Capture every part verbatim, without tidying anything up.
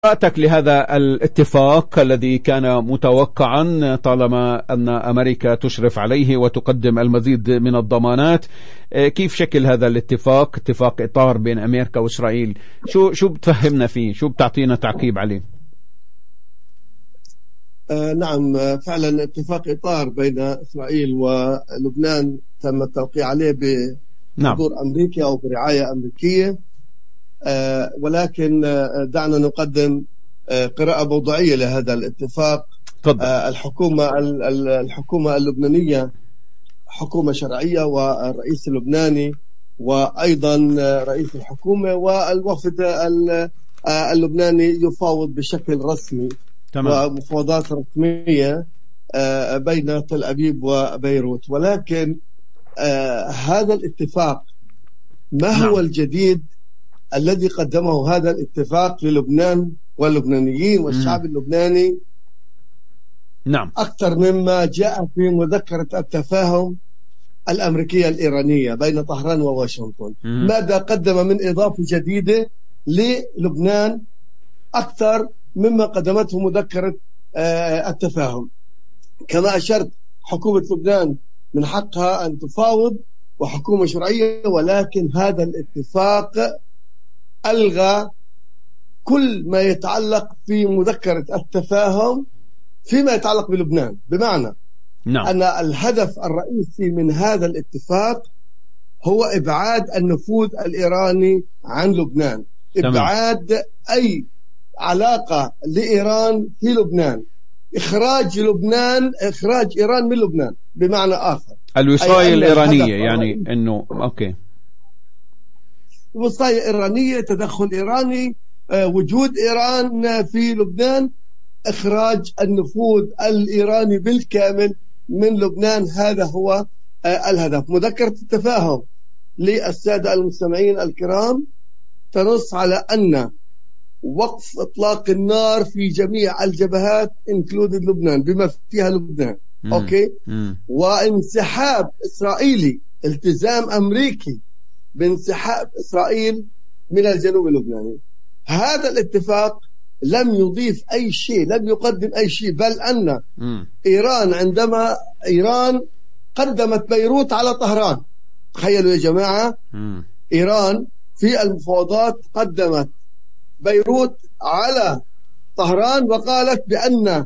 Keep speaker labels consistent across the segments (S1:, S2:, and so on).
S1: قراءتك لهذا الاتفاق الذي كان متوقعا طالما أن أمريكا تشرف عليه وتقدم المزيد من الضمانات، كيف شكل هذا الاتفاق؟ اتفاق إطار بين أمريكا وإسرائيل، شو شو بتفهمنا فيه؟ شو بتعطينا تعقيب عليه؟
S2: آه نعم، فعلا اتفاق إطار بين إسرائيل ولبنان تم التوقيع عليه بحضور نعم. أمريكا أو برعاية أمريكية. آه ولكن آه دعنا نقدم آه قراءة موضوعية لهذا الاتفاق. آه الحكومة الحكومة اللبنانية حكومة شرعية، والرئيس اللبناني وأيضا رئيس الحكومة والوفد اللبناني يفاوض بشكل رسمي تمام. ومفاوضات رسمية آه بين تل أبيب وبيروت. ولكن آه هذا الاتفاق ما هو نعم. الجديد الذي قدمه هذا الاتفاق للبنان واللبنانيين والشعب اللبناني
S1: نعم
S2: أكثر مما جاء في مذكرة التفاهم الأمريكية الإيرانية بين طهران وواشنطن؟ مم. ماذا قدم من إضافة جديدة للبنان أكثر مما قدمته مذكرة التفاهم؟ كما أشرت، حكومة لبنان من حقها أن تفاوض وحكومة شرعية، ولكن هذا الاتفاق ألغى كل ما يتعلق في مذكرة التفاهم فيما يتعلق بلبنان. بمعنى
S1: نعم.
S2: أن الهدف الرئيسي من هذا الاتفاق هو إبعاد النفوذ الإيراني عن لبنان، إبعاد تمام. أي علاقة لإيران في لبنان، إخراج لبنان إخراج إيران من لبنان. بمعنى آخر
S1: الوصاية الإيرانية، يعني أنه أوكي
S2: وصاية إيرانية، تدخل إيراني، وجود إيران في لبنان، إخراج النفوذ الإيراني بالكامل من لبنان. هذا هو الهدف. مذكرة التفاهم للسادة المستمعين الكرام تنص على أن وقف إطلاق النار في جميع الجبهات included لبنان بما فيها لبنان.
S1: مم.
S2: أوكي
S1: مم.
S2: وانسحاب إسرائيلي، التزام أمريكي بانسحاب إسرائيل من الجنوب اللبناني. هذا الاتفاق لم يضيف أي شيء، لم يقدم أي شيء، بل أن
S1: م.
S2: إيران عندما إيران قدمت بيروت على طهران، تخيلوا يا جماعة،
S1: م.
S2: إيران في المفاوضات قدمت بيروت على طهران وقالت بأن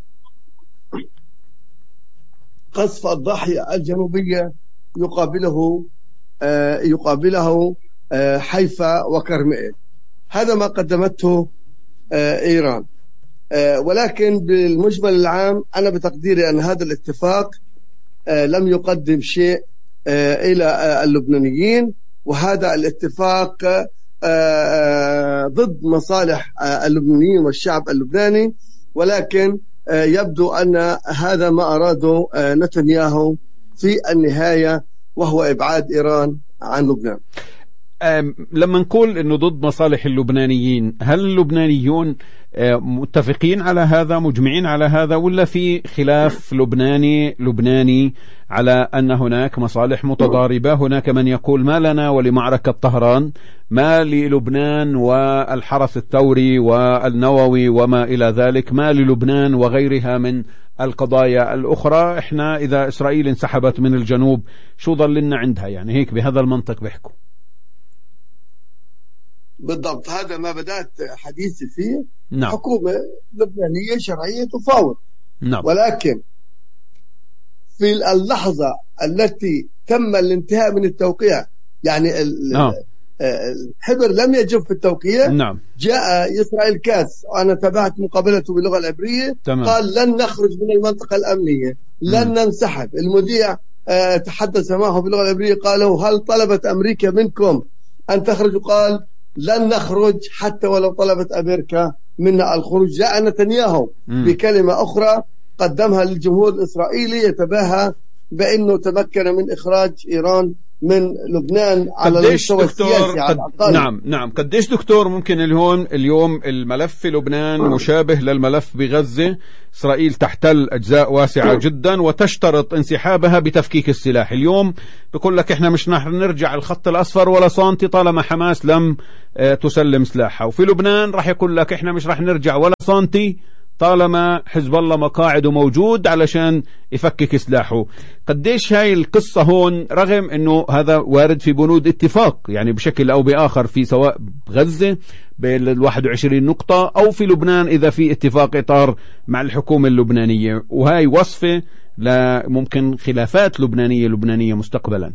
S2: قصف الضاحية الجنوبية يقابله آه يقابله آه حيفا وكرمئيل. هذا ما قدمته آه إيران. آه ولكن بالمجمل العام أنا بتقديري أن هذا الاتفاق آه لم يقدم شيء آه إلى آه اللبنانيين، وهذا الاتفاق آه آه ضد مصالح آه اللبنانيين والشعب اللبناني. ولكن آه يبدو أن هذا ما أراده آه نتنياهو في النهاية، وهو إبعاد إيران عن لبنان.
S1: لما نقول انه ضد مصالح اللبنانيين، هل اللبنانيون متفقين على هذا، مجمعين على هذا، ولا في خلاف لبناني لبناني على ان هناك مصالح متضاربة؟ هناك من يقول ما لنا ولمعركة طهران، ما للبنان والحرس الثوري والنووي وما الى ذلك، ما للبنان وغيرها من القضايا الأخرى. إحنا إذا إسرائيل انسحبت من الجنوب شو ظل لنا عندها؟ يعني هيك بهذا المنطق بيحكوا.
S2: بالضبط، هذا ما بدأت حديثي فيه.
S1: نعم.
S2: حكومة لبنانية شرعية تفاوض.
S1: نعم.
S2: ولكن في اللحظة التي تم الانتهاء من التوقيع، يعني نعم. الحبر لم يجب في التوقيع.
S1: نعم.
S2: جاء إسرائيل كاس، وأنا تابعت مقابلته باللغة العبرية.
S1: تمام.
S2: قال لن نخرج من المنطقة الأمنية، لن م. ننسحب. المذيع آه تحدث معه باللغة العبرية، قالوا هل طلبت أمريكا منكم أن تخرجوا؟ قال لن نخرج حتى ولو طلبت أمريكا منا الخروج. جاء نتنياهو م. بكلمة أخرى قدمها للجمهور الإسرائيلي، يتباهى بأنه تمكن من إخراج إيران من لبنان على المستوى السياسي على الأقل.
S1: نعم نعم قديش دكتور ممكن اليوم اليوم الملف في لبنان مشابه للملف بغزة؟ إسرائيل تحتل أجزاء واسعة جدا وتشترط انسحابها بتفكيك السلاح. اليوم بيقول لك إحنا مش رح نرجع الخط الأصفر ولا سنتي طالما حماس لم تسلم سلاحها، وفي لبنان رح يقول لك إحنا مش رح نرجع ولا سنتي طالما حزب الله مقاعده موجود علشان يفكك سلاحه. قديش هاي القصة هون، رغم انه هذا وارد في بنود اتفاق يعني بشكل او باخر في سواء غزة بالواحد وعشرين نقطة او في لبنان اذا في اتفاق اطار مع الحكومة اللبنانية، وهاي وصفة لممكن خلافات لبنانية لبنانية مستقبلا.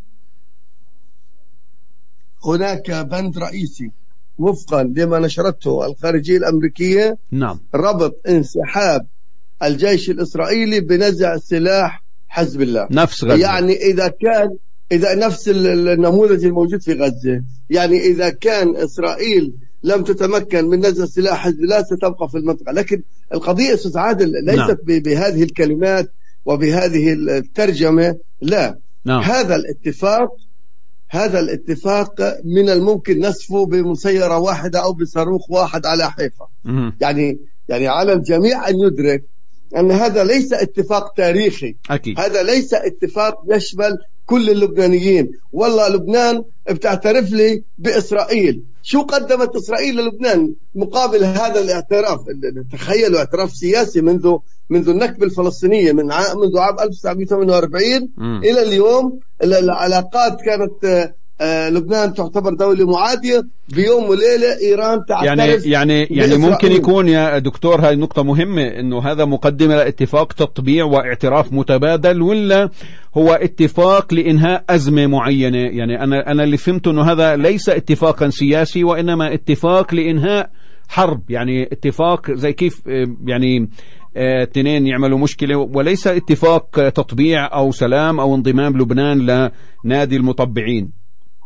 S2: هناك بند رئيسي وفقا لما نشرته الخارجية الأمريكية،
S1: نعم،
S2: ربط انسحاب الجيش الإسرائيلي بنزع سلاح حزب الله
S1: نفس غزة.
S2: يعني إذا كان إذا نفس النموذج الموجود في غزة، يعني إذا كان إسرائيل لم تتمكن من نزع سلاح حزب الله ستبقى في المنطقة. لكن القضية أستاذ عادل ليست نعم. بهذه الكلمات وبهذه الترجمة، لا
S1: نعم.
S2: هذا الاتفاق هذا الاتفاق من الممكن نسفه بمسيرة واحدة أو بصاروخ واحد على حيفا. يعني يعني على الجميع أن يدرك أن هذا ليس اتفاق تاريخي.
S1: أكيد.
S2: هذا ليس اتفاق يشمل كل اللبنانيين. والله لبنان بتعترف لي بإسرائيل، شو قدمت إسرائيل للبنان مقابل هذا الاعتراف؟ تخيلوا اعتراف سياسي منذ منذ النكبة الفلسطينية، من عام منذ عام ألف وتسعمئة وثمانية وأربعين م. إلى اليوم. العلاقات كانت لبنان تعتبر دولة معادية، بيوم وليلة إيران تعترف
S1: يعني يعني يعني ممكن يكون يا دكتور هاي نقطة مهمة، إنه هذا مقدمة لاتفاق تطبيع واعتراف متبادل، ولا هو اتفاق لإنهاء أزمة معينة؟ يعني أنا أنا اللي فهمته إنه هذا ليس اتفاقا سياسي وإنما اتفاق لإنهاء حرب، يعني اتفاق زي كيف يعني اثنين يعملوا مشكلة، وليس اتفاق تطبيع أو سلام أو انضمام لبنان لنادي المطبعين.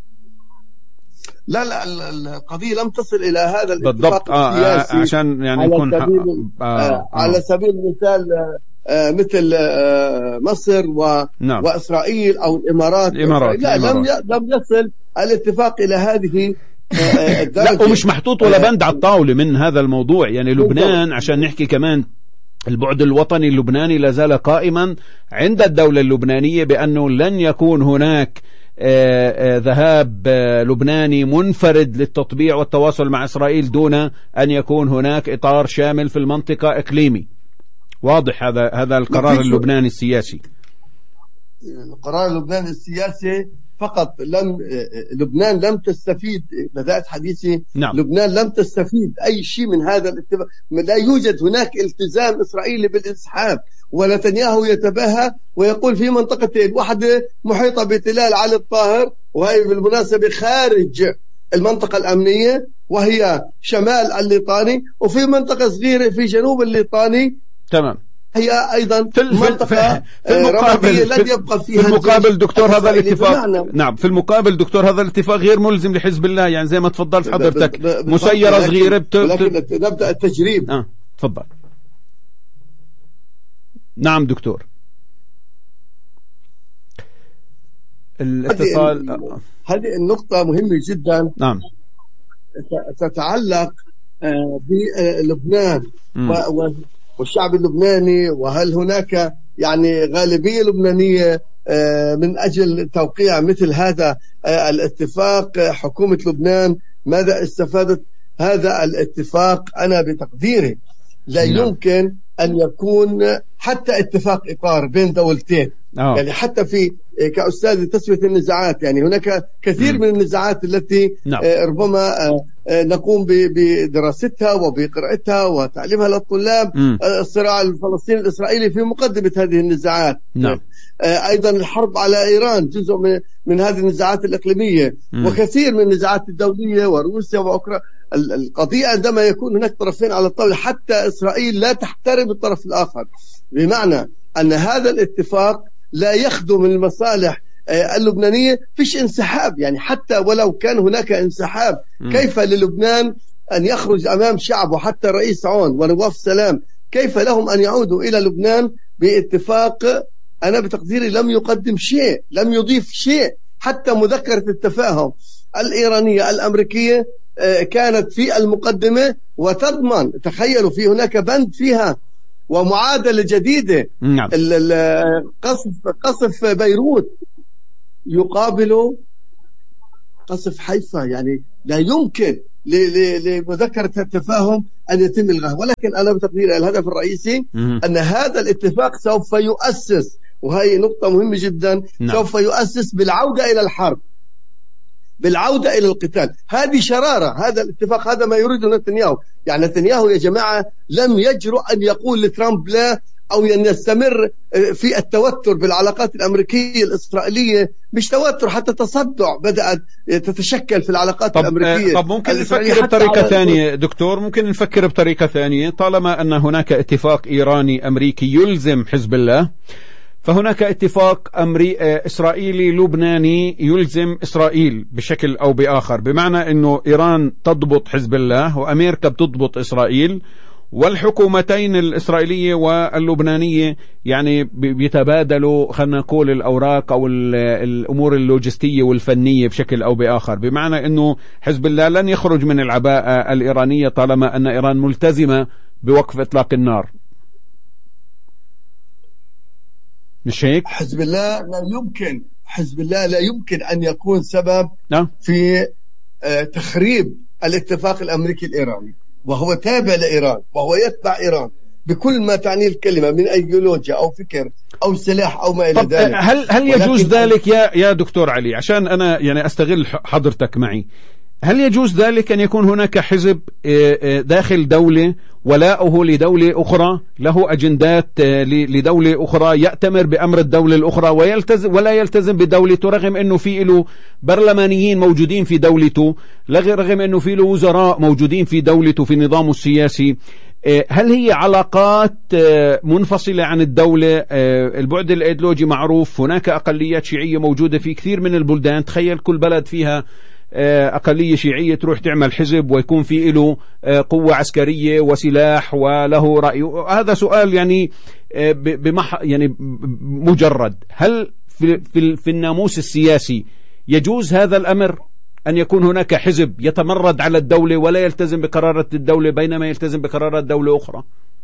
S2: لا لا القضية لم تصل إلى هذا
S1: الاتفاق السياسي. آه عشان يعني
S2: على
S1: يكون
S2: سبيل
S1: آه
S2: آه على سبيل المثال آه مثل آه مصر و
S1: نعم.
S2: وإسرائيل أو الإمارات,
S1: الإمارات.
S2: لا
S1: الإمارات.
S2: لم لم يصل الاتفاق إلى هذه
S1: لا، ومش محطوط ولا بند على الطاولة من هذا الموضوع. يعني لبنان عشان نحكي كمان البعد الوطني اللبناني لازال قائما عند الدولة اللبنانية بأنه لن يكون هناك آآ آآ ذهاب لبناني منفرد للتطبيع والتواصل مع إسرائيل دون أن يكون هناك إطار شامل في المنطقة إقليمي. واضح هذا هذا القرار اللبناني السياسي.
S2: القرار اللبناني السياسي فقط لم لبنان لم تستفيد. بدأت حديثي
S1: نعم.
S2: لبنان لم تستفيد أي شيء من هذا الاتفاق. لا يوجد هناك التزام إسرائيلي بالانسحاب، ونتنياهو يتباهى ويقول في منطقتين، واحدة محيطة بتلال علي الطاهر وهي بالمناسبة خارج المنطقة الأمنية وهي شمال الليطاني، وفي منطقة صغيرة في جنوب الليطاني
S1: تمام
S2: هي أيضا
S1: في
S2: منطقة
S1: في المقابل
S2: لن يبقى فيها
S1: في المقابل دكتور هذا الاتفاق نعم في المقابل دكتور هذا الاتفاق غير ملزم لحزب الله، يعني زي ما تفضلت حضرتك ب... ب... مسيرة صغيرة بت...
S2: لكن نبدأ التجريب.
S1: اه تفضل. نعم دكتور. الاتصال
S2: هذه, هذه النقطة مهمة جدا.
S1: نعم.
S2: تتعلق بلبنان و... والشعب اللبناني، وهل هناك يعني غالبية لبنانية من أجل توقيع مثل هذا الاتفاق؟ حكومة لبنان ماذا استفادت هذا الاتفاق؟ أنا بتقديري لا يمكن أن يكون حتى اتفاق إطار بين دولتين. أوه. يعني حتى في كأستاذ تسوية النزاعات، يعني هناك كثير م. من النزاعات التي نعم. ربما نقوم بدراستها وبقراءتها وتعليمها للطلاب. م. الصراع الفلسطيني الإسرائيلي في مقدمة هذه النزاعات.
S1: نعم.
S2: أيضا الحرب على إيران جزء من هذه النزاعات الإقليمية. م. وكثير من النزاعات الدولية وروسيا وأوكرانيا. القضية عندما يكون هناك طرفين على الطاولة حتى إسرائيل لا تحترم الطرف الآخر، بمعنى أن هذا الاتفاق لا يخدم المصالح اللبنانية. فيش انسحاب، يعني حتى ولو كان هناك انسحاب م. كيف للبنان أن يخرج أمام شعبه؟ حتى رئيس عون ونواف سلام كيف لهم أن يعودوا إلى لبنان باتفاق أنا بتقديري لم يقدم شيء، لم يضيف شيء. حتى مذكرة التفاهم الإيرانية الأمريكية كانت في المقدمة وتضمن، تخيلوا في هناك بند فيها ومعادلة جديدة.
S1: نعم.
S2: قصف قصف بيروت يقابل قصف حيفا، يعني لا يمكن لمذكرة التفاهم أن يتم إلغاها. ولكن أنا بتقديري الهدف الرئيسي أن هذا الاتفاق سوف يؤسس، وهي نقطة مهمة جدا، نعم. سوف يؤسس بالعودة إلى الحرب، بالعودة إلى القتال. هذه شرارة هذا الاتفاق، هذا ما يريده نتنياهو. يعني نتنياهو يا جماعة لم يجرؤ أن يقول لترامب لا، أو أن يستمر في التوتر بالعلاقات الأمريكية الإسرائيلية. مش توتر، حتى تصدع بدأت تتشكل في العلاقات
S1: طب
S2: الأمريكية.
S1: طب ممكن نفكر بطريقة ثانية دكتور، ممكن نفكر بطريقة ثانية. طالما أن هناك اتفاق إيراني أمريكي يلزم حزب الله، فهناك اتفاق أمري... إسرائيلي لبناني يلزم إسرائيل بشكل أو بآخر، بمعنى أنه إيران تضبط حزب الله وأمريكا بتضبط إسرائيل، والحكومتين الإسرائيلية واللبنانية يعني بيتبادلوا خلينا نقول الأوراق أو الأمور اللوجستية والفنية بشكل أو بآخر، بمعنى أنه حزب الله لن يخرج من العباءة الإيرانية طالما أن إيران ملتزمة بوقف إطلاق النار. مش هيك؟
S2: حزب الله لا يمكن حزب الله لا يمكن أن يكون سبب
S1: نعم.
S2: في تخريب الاتفاق الأمريكي الإيراني، وهو تابع لإيران وهو يتبع إيران بكل ما تعنيه الكلمة من أيديولوجيا أو فكر أو سلاح أو ما إلى ذلك.
S1: هل هل يجوز ذلك يا يا دكتور علي، عشان أنا يعني أستغل حضرتك معي، هل يجوز ذلك أن يكون هناك حزب داخل دولة ولاؤه لدولة أخرى، له أجندات لدولة أخرى، يأتمر بأمر الدولة الأخرى ويلتزم ولا يلتزم بدولته، رغم أنه في له برلمانيين موجودين في دولته، رغم أنه في له وزراء موجودين في دولته في نظامه السياسي؟ هل هي علاقات منفصلة عن الدولة؟ البعد الإيديولوجي معروف، هناك أقليات شيعية موجودة في كثير من البلدان، تخيل كل بلد فيها أقلية شيعية تروح تعمل حزب ويكون في له قوة عسكرية وسلاح وله رأي. هذا سؤال يعني بمح يعني مجرد، هل في في في الناموس السياسي يجوز هذا الأمر أن يكون هناك حزب يتمرد على الدولة ولا يلتزم بقرارات الدولة بينما يلتزم بقرارات دولة أخرى؟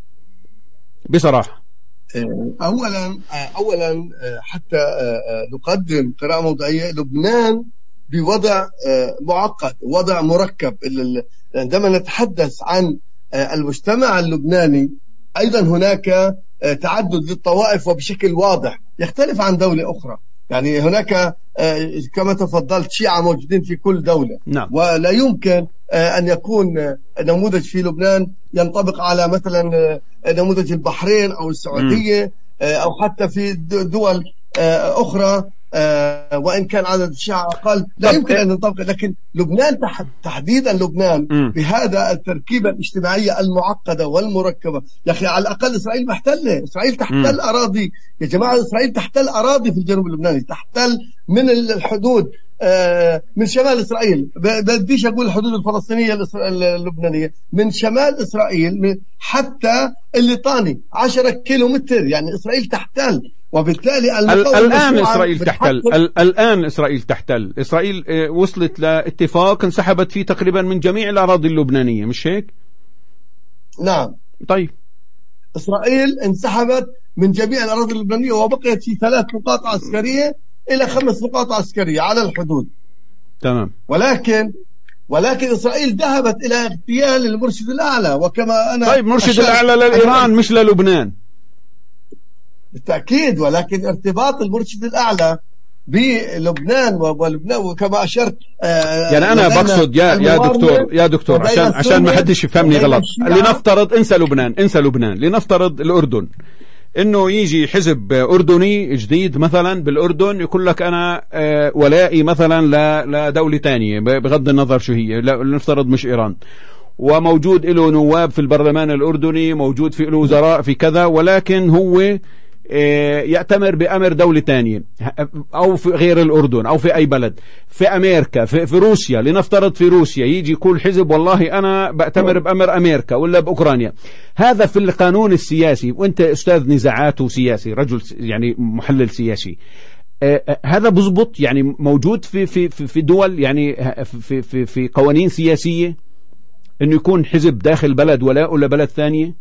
S1: بصراحة
S2: أولا أولا حتى نقدم قراءة موضوعية، لبنان بوضع معقد، وضع مركب. عندما نتحدث عن المجتمع اللبناني أيضا هناك تعدد للطوائف وبشكل واضح يختلف عن دولة أخرى. يعني هناك كما تفضلت شيعة موجودين في كل دولة.
S1: نعم.
S2: ولا يمكن أن يكون نموذج في لبنان ينطبق على مثلا نموذج البحرين أو السعودية أو حتى في دول أخرى وإن كان عدد الشيعة أقل، لا يمكن أن ننطبق. لكن لبنان تحديدا لبنان م. بهذا التركيبة الاجتماعية المعقدة والمركبة. يا أخي على الأقل إسرائيل محتلة، إسرائيل تحتل م. أراضي يا جماعة، إسرائيل تحتل أراضي في الجنوب اللبناني، تحتل من الحدود من شمال إسرائيل، بديش أقول الحدود الفلسطينية اللبنانية، من شمال إسرائيل حتى الليطاني عشرة كيلو متر، يعني إسرائيل تحتل. وبالتالي
S1: الآن إسرائيل تحتل الآن إسرائيل تحتل إسرائيل وصلت لاتفاق انسحبت فيه تقريبا من جميع الأراضي اللبنانية، مش هيك؟
S2: نعم.
S1: طيب
S2: إسرائيل انسحبت من جميع الأراضي اللبنانية وبقيت في ثلاث نقاط عسكرية إلى خمس نقاط عسكرية على الحدود.
S1: تمام.
S2: ولكن ولكن إسرائيل ذهبت إلى اغتيال المرشد الأعلى، وكما أنا
S1: طيب مرشد الأعلى للإيران مش للبنان
S2: بالتأكيد، ولكن ارتباط المرشد الأعلى بلبنان ولبنان وكما أشرت
S1: آه يعني أنا بقصد يا يا دكتور يا دكتور عشان عشان ما حدش يفهمني غلط. لنفترض انسى لبنان انسى لبنان لنفترض الأردن، إنه يجي حزب أردني جديد مثلا بالأردن يقول لك أنا آه ولائي مثلا لدولة تانية بغض النظر شو هي، لنفترض مش إيران، وموجود له نواب في البرلمان الأردني، موجود في له وزراء في كذا، ولكن هو يأتمر بأمر دولة تانية أو في غير الأردن أو في أي بلد في أمريكا في, في روسيا، لنفترض في روسيا يجي يقول حزب والله أنا بأتمر بأمر أمريكا ولا بأوكرانيا. هذا في القانون السياسي، وأنت أستاذ نزاعات وسياسي، رجل يعني محلل سياسي، هذا بزبط يعني موجود في في في دول يعني في في في قوانين سياسية انه يكون حزب داخل بلد ولاء ولا بلد ثانية؟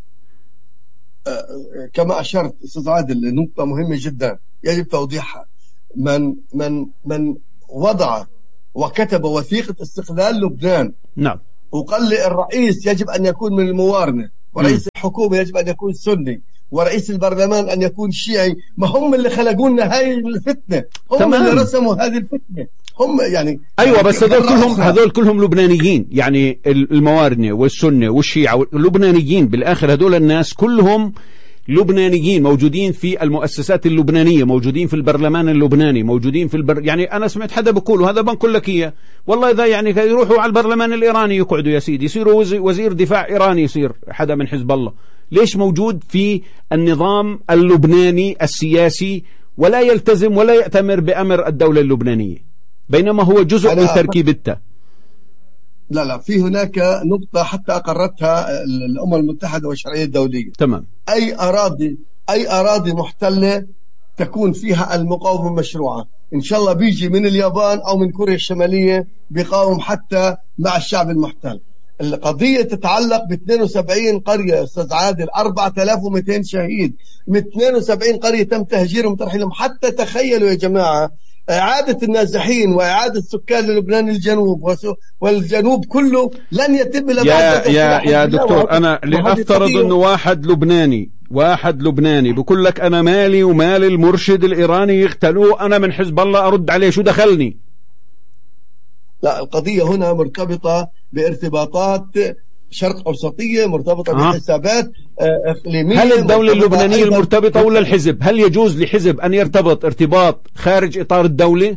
S2: كما اشرت استاذ عادل، نقطة مهمة جدا يجب توضيحها. من من من وضع وكتب وثيقة استقلال لبنان،
S1: نعم،
S2: وقال لي الرئيس يجب ان يكون من الموارنة، ورئيس م. الحكومة يجب ان يكون سني، ورئيس البرلمان أن يكون شيعي. ما هم اللي خلقوا لنا هاي الفتنة، هم تمام. اللي رسموا هذه الفتنة هم يعني.
S1: أيوة بس هذول كلهم هذول كلهم لبنانيين، يعني الموارنة والسنة والشيعة اللبنانيين بالآخر، هذول الناس كلهم لبنانيين موجودين في المؤسسات اللبنانية، موجودين في البرلمان اللبناني، موجودين في البر... يعني أنا سمعت حدا بقول، وهذا بنقول لك إياه والله، إذا يعني يروحوا على البرلمان الإيراني يقعدوا يا سيدي، يصيروا وزير دفاع إيراني، يصير حدا من حزب الله. ليش موجود في النظام اللبناني السياسي ولا يلتزم ولا يأتمر بأمر الدولة اللبنانية، بينما هو جزء من تركيبتها؟
S2: لا لا، في هناك نقطة حتى أقرتها الأمم المتحدة والشرعية الدولية.
S1: تمام.
S2: أي أراضي أي أراضي محتلة تكون فيها المقاومة مشروعة، إن شاء الله بيجي من اليابان أو من كوريا الشمالية بيقاوم حتى مع الشعب المحتل. القضية تتعلق ب اثنين وسبعين قرية أستاذ عادل، أربعة آلاف ومئتين شهيد من اثنين وسبعين قرية تم تهجيرهم وترحيلهم. حتى تخيلوا يا جماعة إعادة النازحين وإعادة سكان لبنان الجنوب والجنوب كله لن يتم إلا
S1: يا يا يا دكتور، أنا لأفترض إنه واحد لبناني واحد لبناني بقول لك أنا مالي ومال المرشد الإيراني يقتلوه، أنا من حزب الله أرد عليه، شو دخلني؟
S2: لا، القضية هنا مرتبطة بارتباطات شرق أوسطية، مرتبطة آه. بحسابات إقليمية.
S1: هل الدولة اللبنانية المرتبطة ولا الحزب؟ هل يجوز لحزب أن يرتبط ارتباط خارج إطار الدولة؟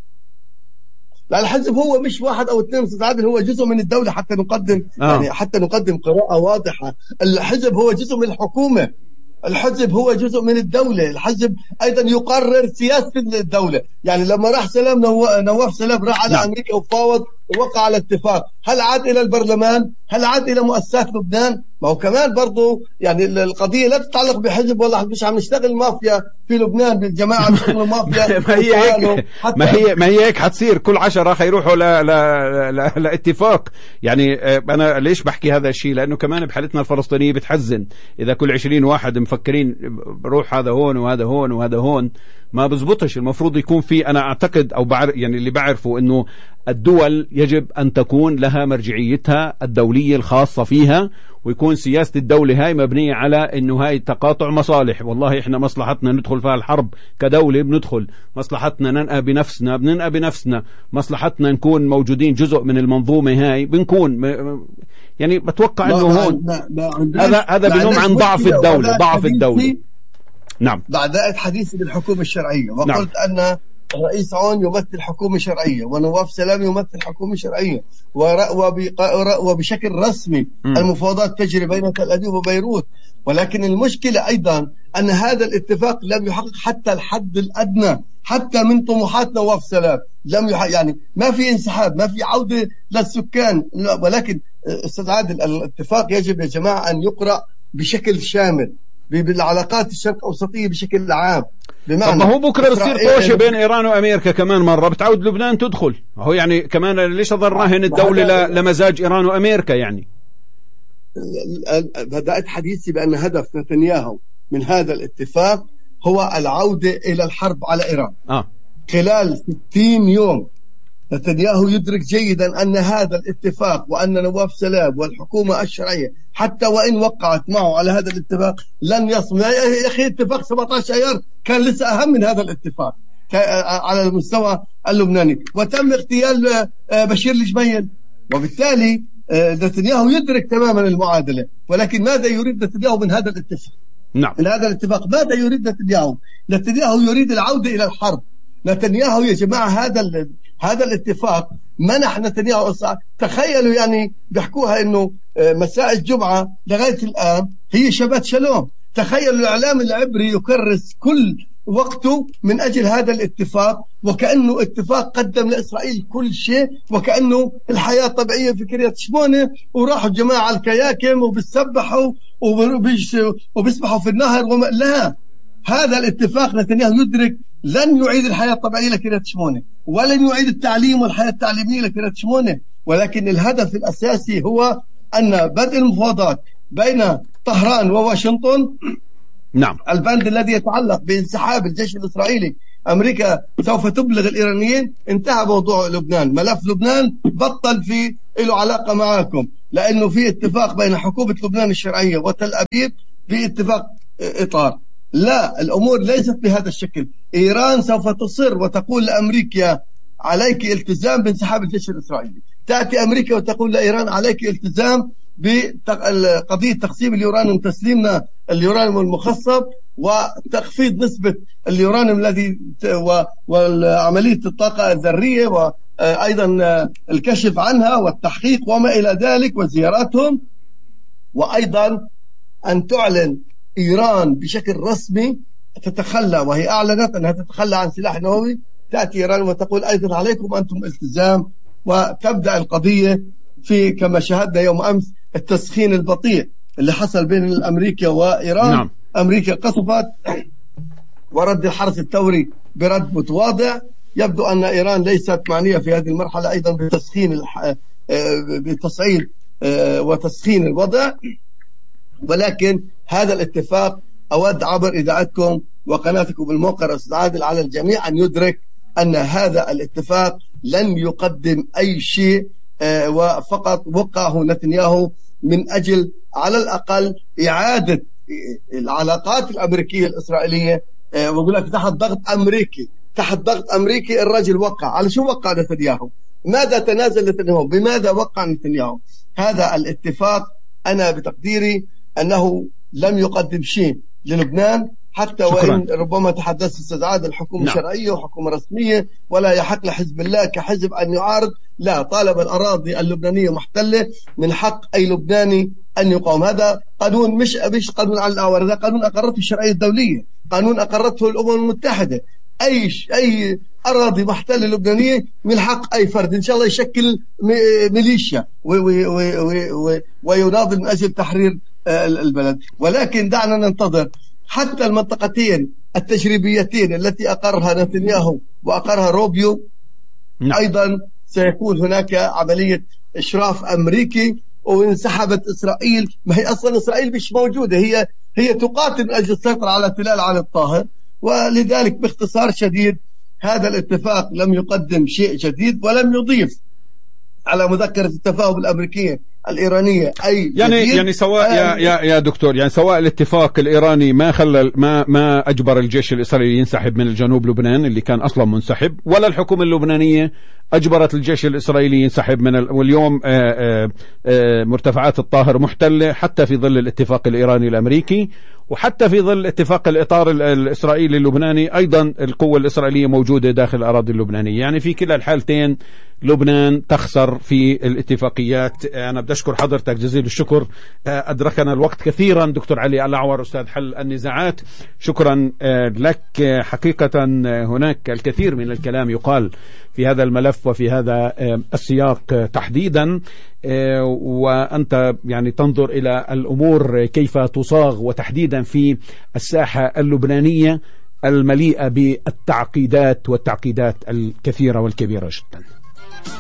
S2: لا، الحزب هو مش واحد أو اثنين أستاذ عادل، هو جزء من الدولة. حتى نقدم آه. يعني حتى نقدم قراءة واضحة، الحزب هو جزء من الحكومة، الحزب هو جزء من الدولة، الحزب أيضا يقرر سياسة الدولة. يعني لما راح سلام نواف سلام راح على أمريكا وفاوض ووقع على اتفاق، هل عاد إلى البرلمان؟ هل عاد إلى مؤسسات لبنان؟ ما هو كمان برضو يعني القضية لا تتعلق بحزب، والله مش عم نشتغل مافيا في لبنان، بالجماعة بيشتغلوا مافيا.
S1: ما هي هيك ما هي ما هي هيك حتصير، كل عشرة حيروحوا لا لا لا لاتفاق. يعني أنا ليش بحكي هذا الشيء؟ لأنه كمان بحالتنا الفلسطينية بتحزن إذا كل عشرين واحد مفكرين روح هذا هون وهذا هون وهذا هون، ما بزبطش. المفروض يكون في، أنا أعتقد أو بعرف يعني اللي بعرفه إنه الدول يجب أن تكون لها مرجعيتها الدولية الخاصة فيها، ويكون سياسة الدولة هاي مبنية على إنه هاي تقاطع مصالح. والله إحنا مصلحتنا ندخل فيها الحرب كدولة بندخل، مصلحتنا ننقى بنفسنا بننقى بنفسنا، مصلحتنا نكون موجودين جزء من المنظومة هاي بنكون. يعني بتوقع إنه هون هذا هذا بنوم عن ضعف الدولة، ضعف الدولة. نعم.
S2: بعد حديثي بالحكومة الشرعية وقلت نعم. أن الرئيس عون يمثل حكومة شرعية، ونواف سلام يمثل حكومة شرعية، وبشكل رسمي م. المفاوضات تجري بين تل أبيب وبيروت. ولكن المشكلة أيضا أن هذا الاتفاق لم يحقق حتى الحد الأدنى، حتى من طموحات نواف سلام لم يحقق. يعني ما في انسحاب، ما في عودة للسكان. ولكن أستاذ عادل، الاتفاق يجب يا جماعة أن يقرأ بشكل شامل بالعلاقات الشرق أوسطية بشكل عام.
S1: بمعنى طب ما هو بكرة بصير طوشة بين إيران وأمريكا كمان مرة، بتعود لبنان تدخل. هو يعني كمان ليش أضل راهن الدولة لمزاج إيران وأمريكا؟ يعني
S2: بدأت حديثي بأن هدف نتنياهو من هذا الاتفاق هو العودة إلى الحرب على إيران
S1: آه.
S2: خلال ستين يوم. نتنياهو يدرك جيدا أن هذا الاتفاق وأن نواف سلام والحكومة الشرعية حتى وإن وقعت معه على هذا الاتفاق لن يصمم. يا أخي اتفاق سبعة عشر أيار كان لسه أهم من هذا الاتفاق على المستوى اللبناني، وتم اغتيال بشير الجميل. وبالتالي نتنياهو يدرك تماما المعادلة. ولكن ماذا يريد نتنياهو من هذا الاتفاق؟
S1: نعم.
S2: من هذا الاتفاق ماذا يريد نتنياهو؟ نتنياهو يريد العودة إلى الحرب. نتنياهو يا جماعة هذا هذا الاتفاق منح نتنياهو. تخيلوا يعني بيحكوها إنه مساء الجمعة لغاية الآن هي شبات شلوم. تخيلوا الإعلام العبري يكرس كل وقته من أجل هذا الاتفاق، وكأنه اتفاق قدم لإسرائيل كل شيء، وكأنه الحياة طبيعية في كريات شمونة، وراحوا الجماعة على الكياكم وبيسبحوا وبيسبحوا في النهر وما لا. هذا الاتفاق نتنياهو يدرك لن يعيد الحياة الطبيعية لكرة شمونة، ولن يعيد التعليم والحياة التعليمية لكرة شمونة، ولكن الهدف الأساسي هو أن بدء المفاوضات بين طهران وواشنطن.
S1: نعم.
S2: البند الذي يتعلق بانسحاب الجيش الإسرائيلي، أمريكا سوف تبلغ الإيرانيين، انتهى موضوع لبنان. ملف لبنان بطل في له علاقة معكم، لأنه في اتفاق بين حكومة لبنان الشرعية وتل أبيب في اتفاق إطار. لا، الأمور ليست بهذا الشكل. إيران سوف تصر وتقول لأمريكا عليك التزام بانسحاب الجيش الإسرائيلي. تأتي أمريكا وتقول لإيران عليك التزام بقضية تقسيم اليورانيوم، تسليمنا اليورانيوم المخصب وتخفيض نسبة اليورانيوم الذي وعملية الطاقة الذرية، وأيضا الكشف عنها والتحقيق وما إلى ذلك وزياراتهم. وأيضا أن تعلن إيران بشكل رسمي تتخلى، وهي أعلنت أنها تتخلى عن سلاح نووي. تأتي إيران وتقول أيضا عليكم أنتم التزام، وتبدأ القضية في كما شاهدنا يوم أمس التسخين البطيء اللي حصل بين أمريكا وإيران.
S1: نعم.
S2: أمريكا قصفت ورد الحرس الثوري برد متواضع. يبدو أن إيران ليست معنية في هذه المرحلة أيضا بتسخين الح... بتصعيد وتسخين الوضع، ولكن هذا الاتفاق أود عبر إذاعتكم وقناتكم الموقر أستاذ عادل على الجميع أن يدرك أن هذا الاتفاق لن يقدم أي شيء، وفقط وقعه نتنياهو من أجل على الأقل إعادة العلاقات الأمريكية الإسرائيلية. وأقول لك تحت ضغط أمريكي، تحت ضغط أمريكي الرجل وقع. على شو وقع نتنياهو؟ ماذا تنازل نتنياهو؟ بماذا وقع نتنياهو؟ هذا الاتفاق أنا بتقديري أنه لم يقدم شيء للبنان، حتى شكرا. وإن ربما تحدث أستاذ عادل الحكومة نعم. شرعية وحكومة رسمية، ولا يحق لحزب الله كحزب أن يعارض. لا، طالما الأراضي اللبنانية محتلة من حق أي لبناني أن يقاوم. هذا قانون مش مش قانون على الأعوار، هذا قانون أقرته الشرعية الدولية، قانون أقرته الأمم المتحدة. أي أي أراضي محتلة لبنانية من حق أي فرد إن شاء الله يشكل ميليشيا ويناضل من أجل تحرير البلد. ولكن دعنا ننتظر حتى المنطقتين التجريبيتين التي أقرها نتنياهو وأقرها روبيو. نعم. أيضا سيكون هناك عملية إشراف أمريكي، وانسحبت إسرائيل. ما هي أصلا إسرائيل مش موجودة، هي هي تقاتل من أجل السيطرة على تلال علي الطاهر. ولذلك باختصار شديد هذا الاتفاق لم يقدم شيء جديد ولم يضيف على مذكرة التفاهم الأمريكية الإيرانية أي
S1: يعني
S2: جديد.
S1: يعني سواء يا يا يا دكتور، يعني سواء الاتفاق الإيراني ما خلى ما ما أجبر الجيش الإسرائيلي ينسحب من الجنوب لبنان اللي كان أصلا منسحب، ولا الحكومة اللبنانية أجبرت الجيش الإسرائيلي ينسحب من ال... واليوم آآ آآ مرتفعات الطاهر محتلة حتى في ظل الاتفاق الإيراني الأمريكي، وحتى في ظل اتفاق الإطار الإسرائيلي اللبناني أيضا القوة الإسرائيلية موجودة داخل الأراضي اللبنانية. يعني في كلا الحالتين لبنان تخسر في الاتفاقيات. أنا بدي أشكر حضرتك جزيل الشكر، أدركنا الوقت كثيرا دكتور علي الأعور أستاذ حل النزاعات، شكرا لك. حقيقة هناك الكثير من الكلام يقال في هذا الملف وفي هذا السياق تحديدا، وأنت يعني تنظر إلى الأمور كيف تصاغ، وتحديدا في الساحة اللبنانية المليئة بالتعقيدات والتعقيدات الكثيرة والكبيرة جدا.